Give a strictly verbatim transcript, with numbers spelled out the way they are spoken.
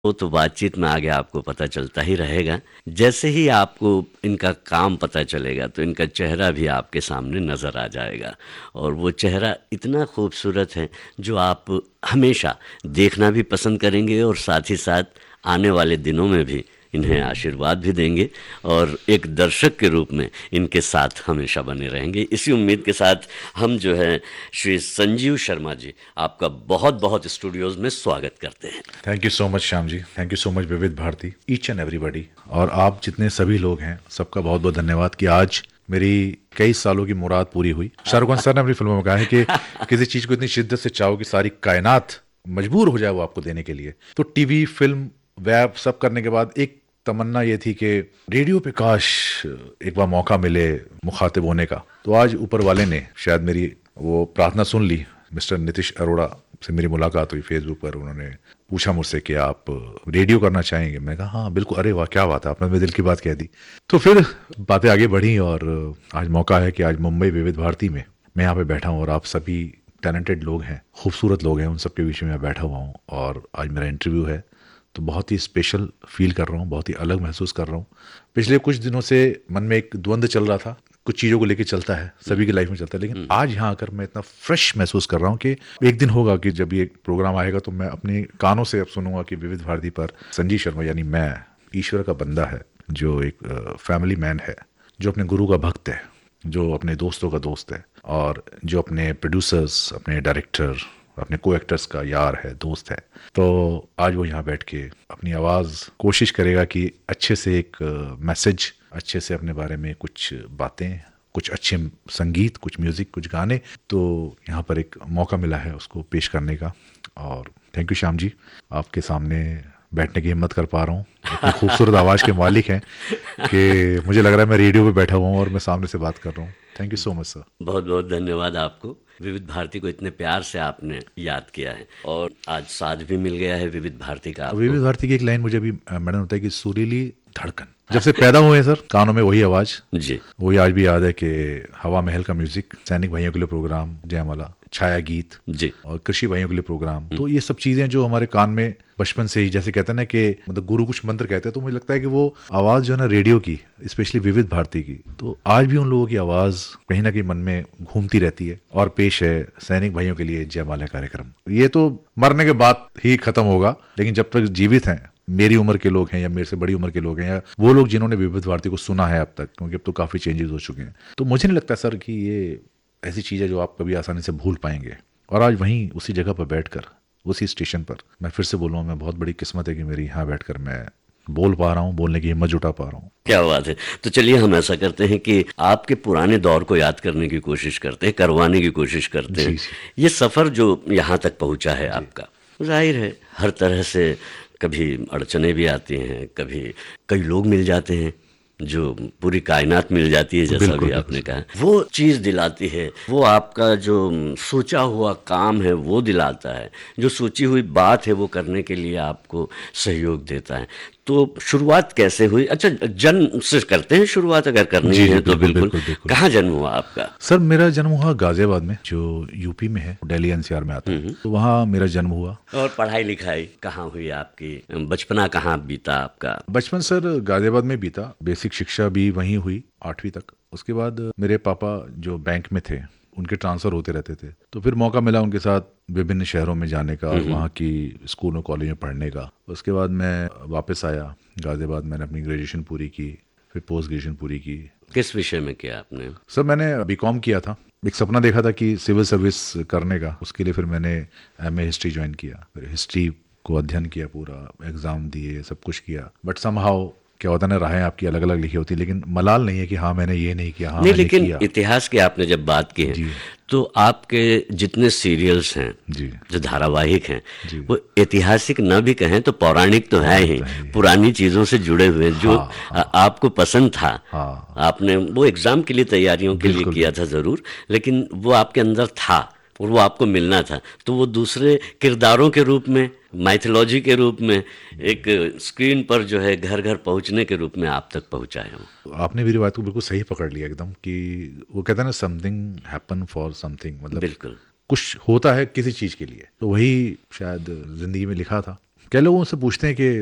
वो तो बातचीत में आगे आपको पता चलता ही रहेगा। जैसे ही आपको इनका काम पता चलेगा तो इनका चेहरा भी आपके सामने नज़र आ जाएगा, और वो चेहरा इतना खूबसूरत है जो आप हमेशा देखना भी पसंद करेंगे, और साथ ही साथ आने वाले दिनों में भी इन्हें आशीर्वाद भी देंगे, और एक दर्शक के रूप में इनके साथ हमेशा बने रहेंगे। इसी उम्मीद के साथ हम जो है श्री संजीव शर्मा जी, आपका बहुत बहुत स्टूडियोज़ में स्वागत करते हैं। Thank you so much Shyam ji, thank you so much विविध भारती, ईच एंड एवरीबॉडी, और आप जितने सभी लोग हैं सबका बहुत बहुत धन्यवाद कि आज मेरी कई सालों की मुराद पूरी हुई। शाहरुख खान सर ने अपनी फिल्मों में कहा है कि किसी चीज़ को इतनी शिद्दत से चाहो कि सारी कायनात मजबूर हो जाए वो आपको देने के लिए। तो टीवी, फिल्म, वेब सब करने के बाद एक तमन्ना ये थी कि रेडियो पे काश एक बार मौका मिले मुखातिब होने का। तो आज ऊपर वाले ने शायद मेरी वो प्रार्थना सुन ली। मिस्टर नीतीश अरोड़ा से मेरी मुलाकात हुई फेसबुक पर, उन्होंने पूछा मुझसे कि आप रेडियो करना चाहेंगे। मैं कहा हाँ बिल्कुल, अरे वाह क्या बात है, आपने मेरे दिल की बात कह दी। तो फिर बातें आगे बढ़ी और आज मौका है कि आज मुंबई विविध भारती में मैं यहाँ पे बैठा हूँ और आप सभी टैलेंटेड लोग हैं, खूबसूरत लोग हैं, उन सब के बीच में मैं बैठा हुआ हूँ और आज मेरा इंटरव्यू है। तो बहुत ही स्पेशल फील कर रहा हूँ, बहुत ही अलग महसूस कर रहा हूँ। पिछले कुछ दिनों से मन में एक द्वंद्व चल रहा था, कुछ चीज़ों को लेके चलता है, सभी की लाइफ में चलता है, लेकिन आज यहाँ आकर मैं इतना फ्रेश महसूस कर रहा हूँ कि एक दिन होगा कि जब ये प्रोग्राम आएगा तो मैं अपने कानों से अब सुनूंगा कि विविध भारती पर संजीव शर्मा यानी मैं, ईश्वर का बंदा है, जो एक फैमिली मैन है, जो अपने गुरु का भक्त है, जो अपने दोस्तों का दोस्त है, और जो अपने प्रोड्यूसर्स, अपने डायरेक्टर, अपने को एक्टर्स का यार है, दोस्त है। तो आज वो यहाँ बैठ के अपनी आवाज़ कोशिश करेगा कि अच्छे से एक मैसेज, अच्छे से अपने बारे में कुछ बातें, कुछ अच्छे संगीत, कुछ म्यूज़िक, कुछ गाने। तो यहाँ पर एक मौका मिला है उसको पेश करने का, और थैंक यू श्याम जी, आपके सामने बैठने की हिम्मत कर पा रहा हूँ। इतनी खूबसूरत आवाज़ के मालिक हैं कि मुझे लग रहा है मैं रेडियो पे बैठा हुआ हूँ और मैं सामने से बात कर रहा हूँ। Thank you so much sir. बहुत बहुत धन्यवाद आपको। विविध भारती को इतने प्यार से आपने याद किया है, और आज साथ भी मिल गया है विविध भारती का आपको। विविध भारती की एक लाइन मुझे अभी मैडम होता है कि सुरीली धड़कन, जब से पैदा हुए हैं सर कानों में वही आवाज़ जी, वही आज भी याद है कि हवा महल का म्यूजिक, सैनिक भाइयों के लिए प्रोग्राम जयमाला, छाया गीत जी, और कृषि भाइयों के लिए प्रोग्राम। तो ये सब चीज़ें जो हमारे कान में बचपन से ही, जैसे कहते हैं ना कि मतलब गुरु कुछ मंत्र कहते हैं, तो मुझे लगता है कि वो आवाज़ जो है ना रेडियो की, स्पेशली विविध भारती की, तो आज भी उन लोगों की आवाज़ कहीं ना कहीं मन में घूमती रहती है। और पेश है सैनिक भाइयों के लिए जयमाला कार्यक्रम। ये तो मरने के बाद ही खत्म होगा, लेकिन जब तक जीवित हैं, मेरी उम्र के लोग हैं या मेरे से बड़ी उम्र के लोग हैं या वो लोग जिन्होंने विविध भारती को सुना है अब तक, क्योंकि अब तो काफ़ी चेंजेस हो चुके हैं, तो मुझे नहीं लगता सर कि ये ऐसी चीज़ है जो आप कभी आसानी से भूल पाएंगे। और आज वहीं उसी जगह पर बैठकर, उसी स्टेशन पर, मैं फिर से बोलूँ, मैं बहुत बड़ी किस्मत है कि मेरी यहाँ बैठकर मैं बोल पा रहा हूँ, बोलने की हिम्मत जुटा पा रहा हूँ। क्या बात है। तो चलिए हम ऐसा करते हैं कि आपके पुराने दौर को याद करने की कोशिश करते हैं, करवाने की कोशिश करते हैं। ये सफ़र जो यहाँ तक पहुँचा है आपका, जाहिर है हर तरह से कभी अड़चने भी आती हैं, कभी कई लोग मिल जाते हैं, जो पूरी कायनात मिल जाती है, जैसा भी आपने कहा, वो चीज़ दिलाती है, वो आपका जो सोचा हुआ काम है वो दिलाता है, जो सोची हुई बात है वो करने के लिए आपको सहयोग देता है। तो शुरुआत कैसे हुई? अच्छा, जन्म से करते हैं शुरुआत, अगर करनी जी, है जी, तो बिल्कुल, बिल्कुल, बिल्कुल, बिल्कुल। कहाँ जन्म हुआ आपका? सर मेरा जन्म हुआ गाजियाबाद में, जो यूपी में है, दिल्ली एनसीआर में आता है, तो वहाँ मेरा जन्म हुआ। और पढ़ाई लिखाई कहाँ हुई आपकी? बचपना कहाँ बीता आपका? बचपन सर गाजियाबाद में बीता, बेसिक शिक्षा भी वहीं हुई आठवीं तक। उसके बाद मेरे पापा जो बैंक में थे, उनके ट्रांसफ़र होते रहते थे, तो फिर मौका मिला उनके साथ विभिन्न शहरों में जाने का और वहाँ की स्कूलों कॉलेज में पढ़ने का। उसके बाद मैं वापस आया गाजियाबाद, मैंने अपनी ग्रेजुएशन पूरी की, फिर पोस्ट ग्रेजुएशन पूरी की। किस विषय में किया आपने? सर मैंने बीकॉम किया था, एक सपना देखा था कि सिविल सर्विस करने का, उसके लिए फिर मैंने एमए हिस्ट्री ज्वाइन किया, फिर हिस्ट्री को अध्ययन किया, पूरा एग्ज़ाम दिए, सब कुछ किया। बट समहाउ क्या होता है ना, राहें आपकी अलग अलग लिखी होती, लेकिन मलाल नहीं है कि हाँ मैंने ये नहीं किया, हाँ नहीं, मैंने लेकिन किया। इतिहास की आपने जब बात की है, तो आपके जितने सीरियल्स हैं, जी, जो धारावाहिक हैं, वो ऐतिहासिक न भी कहें तो पौराणिक तो है ही, पुरानी चीज़ों से जुड़े हुए हैं, जो हाँ, हाँ, आपको पसंद था। हाँ, आपने वो एग्ज़ाम के लिए, तैयारियों के लिए किया था ज़रूर, लेकिन वो आपके अंदर था और वो आपको मिलना था, तो वो दूसरे किरदारों के रूप में, माइथोलॉजी के रूप में, एक स्क्रीन पर जो है घर घर पहुंचने के रूप में आप तक पहुंचाए हूँ। आपने मेरी बात को बिल्कुल सही पकड़ लिया एकदम, कि वो कहते हैं ना समथिंग हैपन फॉर समथिंग, मतलब बिल्कुल कुछ होता है किसी चीज़ के लिए, तो वही शायद ज़िंदगी में लिखा था कई लोग उनसे पूछते हैं कि